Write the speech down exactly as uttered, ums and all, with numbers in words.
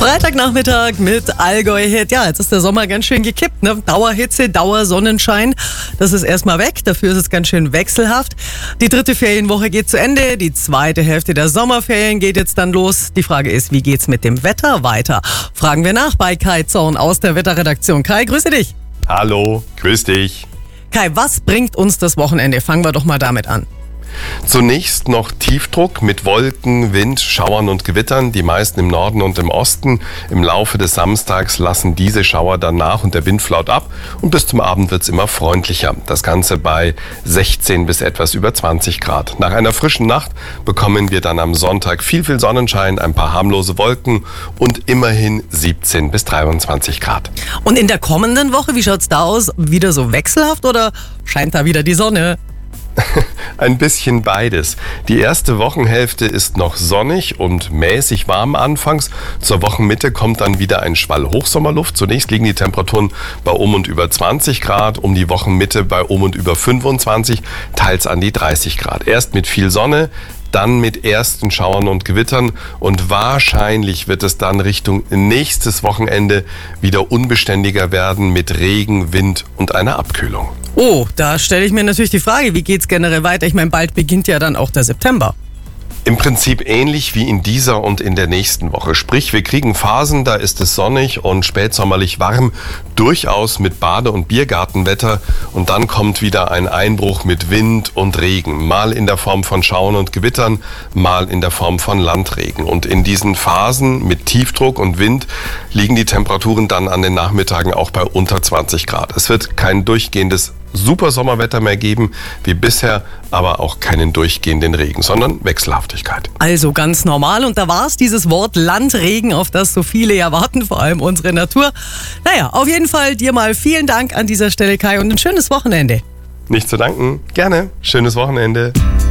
Freitagnachmittag mit Allgäu-Hit. Ja, jetzt ist der Sommer ganz schön gekippt. Ne? Dauerhitze, Dauersonnenschein. Das ist erstmal weg. Dafür ist es ganz schön wechselhaft. Die dritte Ferienwoche geht zu Ende. Die zweite Hälfte der Sommerferien geht jetzt dann los. Die Frage ist, wie geht's mit dem Wetter weiter? Fragen wir nach bei Kai Zorn aus der Wetterredaktion. Kai, grüße dich. Hallo, grüß dich. Kai, was bringt uns das Wochenende? Fangen wir doch mal damit an. Zunächst noch Tiefdruck mit Wolken, Wind, Schauern und Gewittern, die meisten im Norden und im Osten. Im Laufe des Samstags lassen diese Schauer dann nach und der Wind flaut ab und bis zum Abend wird es immer freundlicher. Das Ganze bei sechzehn bis etwas über zwanzig Grad. Nach einer frischen Nacht bekommen wir dann am Sonntag viel, viel Sonnenschein, ein paar harmlose Wolken und immerhin siebzehn bis dreiundzwanzig Grad. Und in der kommenden Woche, wie schaut's da aus? Wieder so wechselhaft oder scheint da wieder die Sonne? Ein bisschen beides. Die erste Wochenhälfte ist noch sonnig und mäßig warm anfangs. Zur Wochenmitte kommt dann wieder ein Schwall Hochsommerluft. Zunächst liegen die Temperaturen bei um und über zwanzig Grad, um die Wochenmitte bei um und über fünfundzwanzig, teils an die dreißig Grad. Erst mit viel Sonne, dann mit ersten Schauern und Gewittern und wahrscheinlich wird es dann Richtung nächstes Wochenende wieder unbeständiger werden mit Regen, Wind und einer Abkühlung. Oh, da stelle ich mir natürlich die Frage, wie geht's generell weiter? Ich meine, bald beginnt ja dann auch der September. Im Prinzip ähnlich wie in dieser und in der nächsten Woche. Sprich, wir kriegen Phasen, da ist es sonnig und spätsommerlich warm, durchaus mit Bade- und Biergartenwetter. Und dann kommt wieder ein Einbruch mit Wind und Regen. Mal in der Form von Schauern und Gewittern, mal in der Form von Landregen. Und in diesen Phasen mit Tiefdruck und Wind liegen die Temperaturen dann an den Nachmittagen auch bei unter zwanzig Grad. Es wird kein durchgehendes super Sommerwetter mehr geben wie bisher, aber auch keinen durchgehenden Regen, sondern Wechselhaftigkeit. Also ganz normal und da war es dieses Wort Landregen, auf das so viele ja warten, vor allem unsere Natur. Naja, auf jeden Fall dir mal vielen Dank an dieser Stelle, Kai, und ein schönes Wochenende. Nicht zu danken, gerne. Schönes Wochenende.